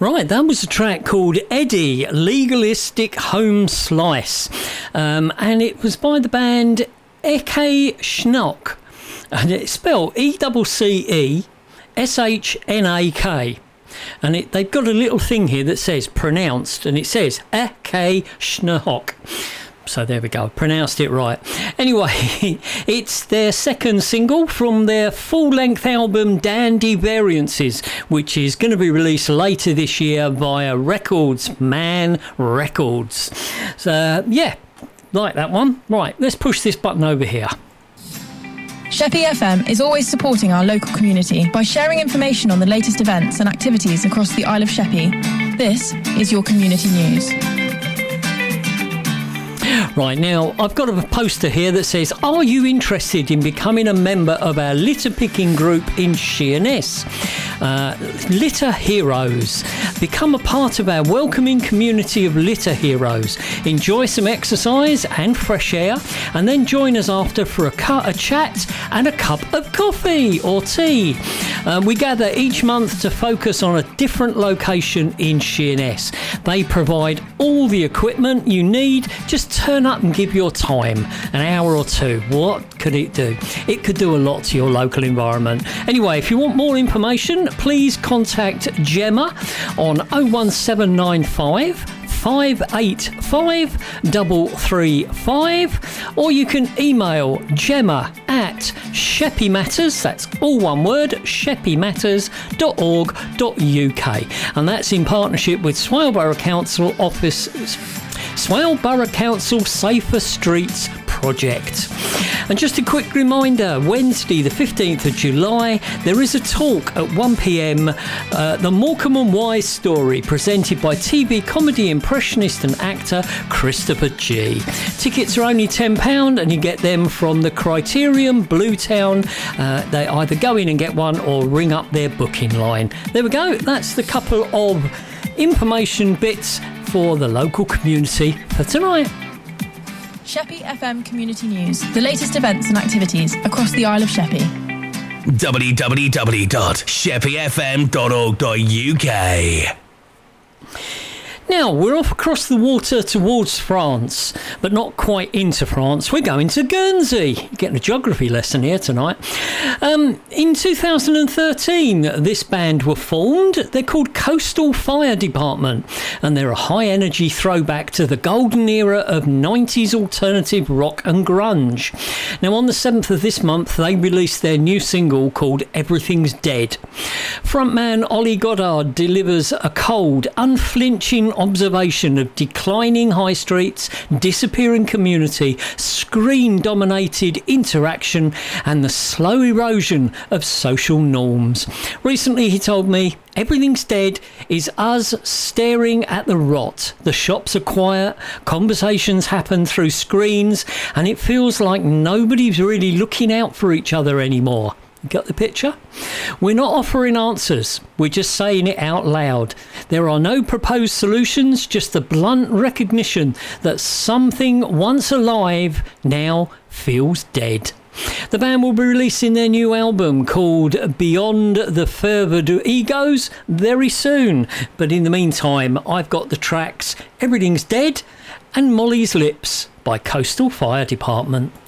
Right, that was a track called Eddie, Legalistic Home Slice. And it was by the band Ecce Schnock. And it's spelled ECCESHNAK. And they've got a little thing here that says pronounced, and it says Ecce Schnock. So there we go, pronounced it right. Anyway, it's their second single from their full-length album Dandy Variances, which is going to be released later this year via Records Man Records. So yeah, like that one. Right, let's push this button over here. Sheppey FM is always supporting our local community by sharing information on the latest events and activities across the Isle of Sheppey. This is your community news. Right, now I've got a poster here that says, are you interested in becoming a member of our litter picking group in Sheerness? Litter Heroes. Become a part of our welcoming community of litter heroes. Enjoy some exercise and fresh air, and then join us after for a chat and a cup of coffee or tea. We gather each month to focus on a different location in Sheerness. They provide all the equipment you need. Just turn up and give your time, an hour or two. What could it do? It could do a lot to your local environment. Anyway, if you want more information, please contact Gemma on 01795 585 335, or you can email Gemma at sheppymatters, that's all one word, sheppymatters.org.uk, and that's in partnership with Swale Borough Council Swale Borough Council Safer Streets project. And just a quick reminder, Wednesday the 15th of July there is a talk at 1pm, the Morecambe and Wise story, presented by TV comedy impressionist and actor Christopher G. Tickets are only £10 and you get them from the Criterion Bluetown. They either go in and get one or ring up their booking line. There we go, that's the couple of information bits for the local community for tonight. Sheppey FM Community News. The latest events and activities across the Isle of Sheppey. www.sheppeyfm.org.uk. Now, we're off across the water towards France, but not quite into France. We're going to Guernsey. You're getting a geography lesson here tonight. In 2013, this band were formed. They're called Coastal Fire Department, and they're a high-energy throwback to the golden era of 90s alternative rock and grunge. Now, on the 7th of this month, they released their new single called Everything's Dead. Frontman Ollie Goddard delivers a cold, unflinching observation of declining high streets, disappearing community, screen-dominated interaction, and the slow erosion of social norms. Recently, he told me, Everything's Dead is us staring at the rot. The shops are quiet, conversations happen through screens, and it feels like nobody's really looking out for each other anymore. Got the picture? We're not offering answers, we're just saying it out loud. There are no proposed solutions, just the blunt recognition that something once alive now feels dead. The band will be releasing their new album called Beyond the Fervid Egos very soon. But in the meantime, I've got the tracks Everything's Dead and Molly's Lips by Coastal Fire Department.